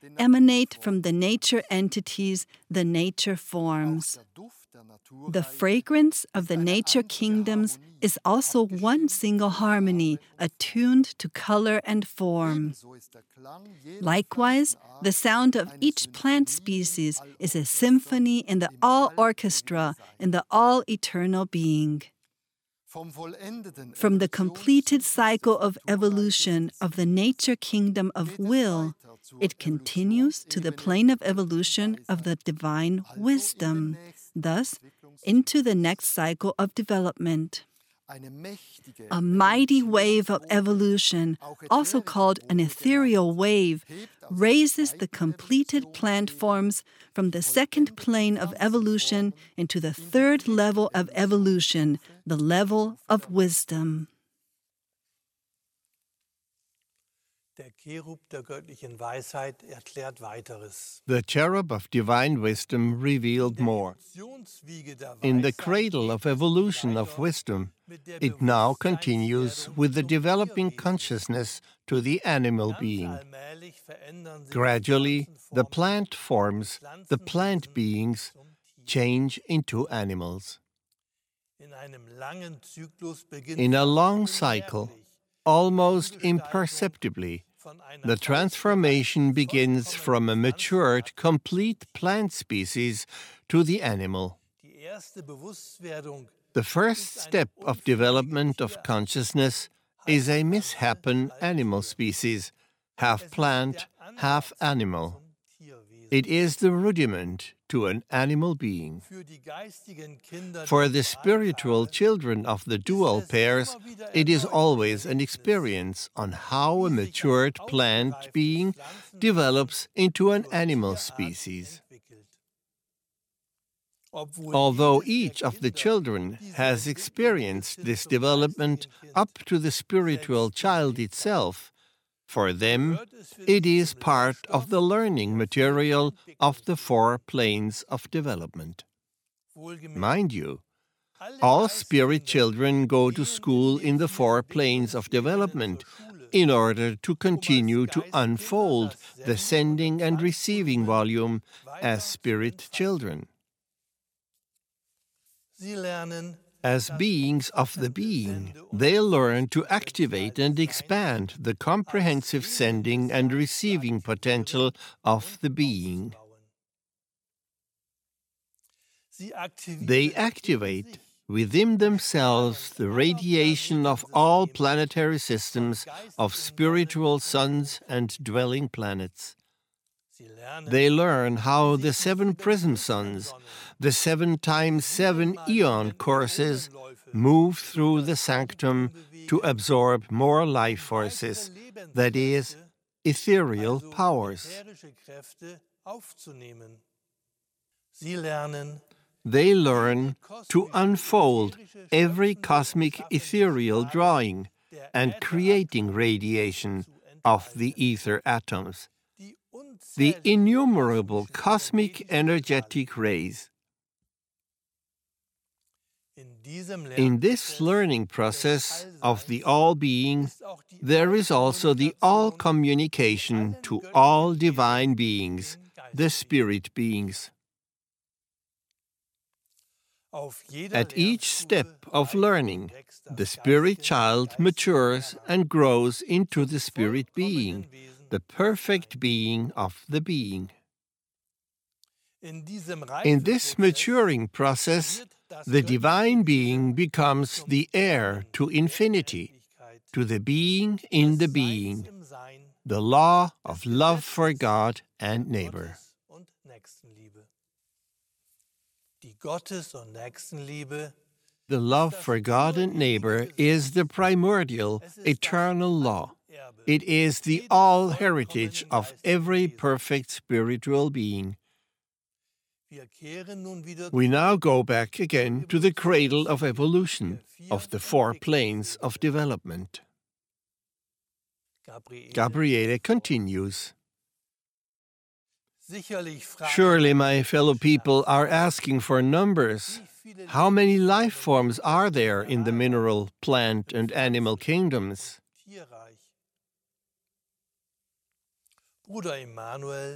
emanate from the nature entities, the nature forms. The fragrance of the nature kingdoms is also one single harmony, attuned to color and form. Likewise, the sound of each plant species is a symphony in the all-orchestra, in the all-eternal being. From the completed cycle of evolution of the nature kingdom of will, it continues to the plane of evolution of the divine wisdom, thus into the next cycle of development. A mighty wave of evolution, also called an ethereal wave, raises the completed plant forms from the second plane of evolution into the third level of evolution, the level of wisdom. Der Cherub der göttlichen Weisheit erklärt weiteres. The cherub of divine wisdom revealed more. In the cradle of evolution of wisdom, it now continues with the developing consciousness to the animal being. Gradually, the plant forms, the plant beings, change into animals. In a long cycle, almost imperceptibly, the transformation begins from a matured, complete plant species to the animal. The first step of development of consciousness is a misshapen animal species, half plant, half animal. It is the rudiment to an animal being. For the spiritual children of the dual pairs, it is always an experience on how a matured plant being develops into an animal species. Although each of the children has experienced this development up to the spiritual child itself, for them, it is part of the learning material of the 4 planes of development. Mind you, all spirit children go to school in the 4 planes of development in order to continue to unfold the sending and receiving volume as spirit children. As beings of the being, they learn to activate and expand the comprehensive sending and receiving potential of the being. They activate within themselves the radiation of all planetary systems of spiritual suns and dwelling planets. They learn how the 7 prism suns, the 7 times 7 eon courses, move through the sanctum to absorb more life forces, that is, ethereal powers. They learn to unfold every cosmic ethereal drawing and creating radiation of the ether atoms, the innumerable cosmic energetic rays. In this learning process of the all-being, there is also the all-communication to all divine beings, the spirit beings. At each step of learning, the spirit child matures and grows into the spirit being, the perfect being of the being. In this maturing process, the divine being becomes the heir to infinity, to the being in the being, the law of love for God and neighbor. The love for God and neighbor is the primordial, eternal law. It is the all-heritage of every perfect spiritual being. We now go back again to the cradle of evolution, of the 4 planes of development. Gabriele continues. Surely my fellow people are asking for numbers. How many life forms are there in the mineral, plant, and animal kingdoms?